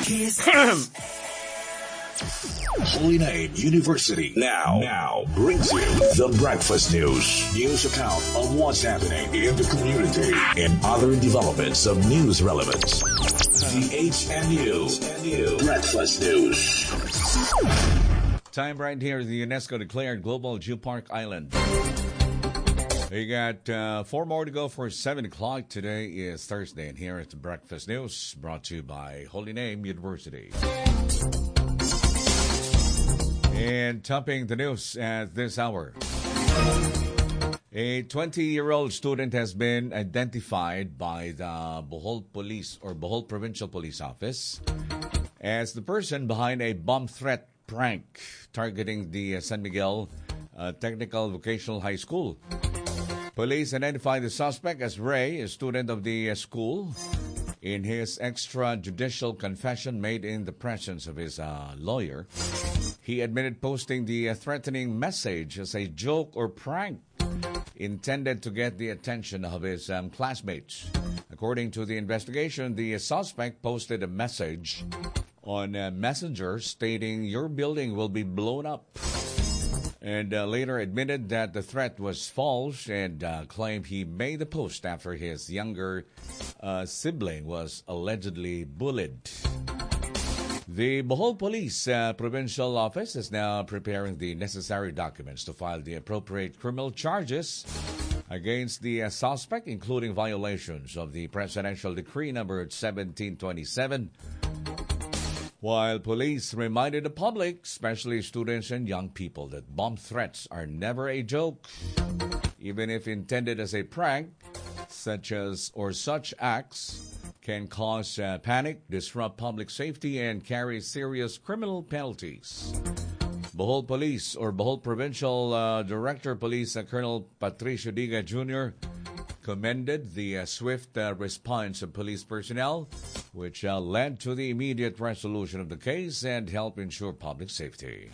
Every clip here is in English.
Holy Name University now brings you the Breakfast News. News account of what's happening in the community and other developments of news relevance. The HNU Breakfast News. Time right here, the UNESCO declared Global Geopark Island. We got 4 more to go for 7 o'clock. Today is Thursday, and here is the Breakfast News, brought to you by Holy Name University. And topping the news at this hour, a 20-year-old student has been identified by the Bohol Police or Bohol Provincial Police Office as the person behind a bomb threat prank targeting the San Miguel Technical Vocational High School. Police identified the suspect as Ray, a student of the school. In his extrajudicial confession made in the presence of his lawyer, he admitted posting the threatening message as a joke or prank intended to get the attention of his classmates. According to the investigation, the suspect posted a message on Messenger stating, "Your building will be blown up," and later admitted that the threat was false and claimed he made the post after his younger sibling was allegedly bullied. The Bohol Police Provincial Office is now preparing the necessary documents to file the appropriate criminal charges against the suspect, including violations of the Presidential Decree number 1727, while police reminded the public, especially students and young people, that bomb threats are never a joke. Even if intended as a prank, such acts can cause panic, disrupt public safety, and carry serious criminal penalties. Bohol Police or Bohol Provincial Director Police Colonel Patricio Diga Jr. commended the swift response of police personnel, which led to the immediate resolution of the case and helped ensure public safety.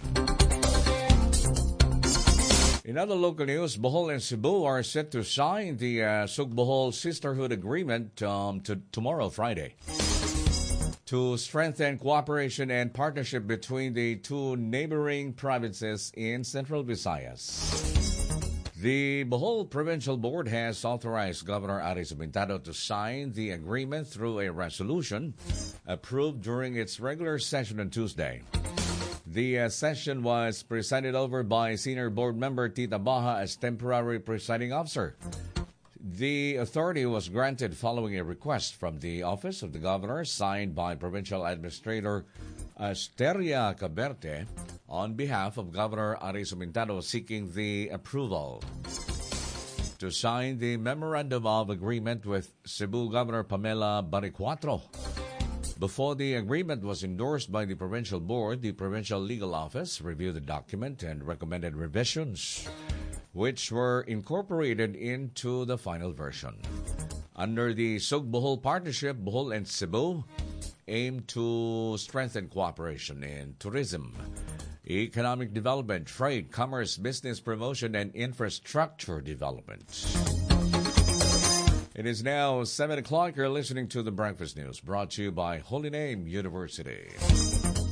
In other local news, Bohol and Cebu are set to sign the Sug-Bohol Sisterhood Agreement tomorrow, Friday, to strengthen cooperation and partnership between the two neighboring provinces in Central Visayas. The Bohol Provincial Board has authorized Governor Aris Pintado to sign the agreement through a resolution approved during its regular session on Tuesday. The session was presided over by Senior Board Member Tita Baha as temporary presiding officer. The authority was granted following a request from the Office of the Governor signed by Provincial Administrator Asteria Caberte on behalf of Governor Aris Pintado seeking the approval to sign the Memorandum of Agreement with Cebu Governor Pamela Baricuatro. Before the agreement was endorsed by the Provincial Board, the Provincial Legal Office reviewed the document and recommended revisions, which were incorporated into the final version. Under the Sug-Bohol Partnership, Bohol and Cebu aim to strengthen cooperation in tourism, economic development, trade, commerce, business promotion, and infrastructure development. It is now 7 o'clock. You're listening to the Breakfast News, brought to you by Holy Name University.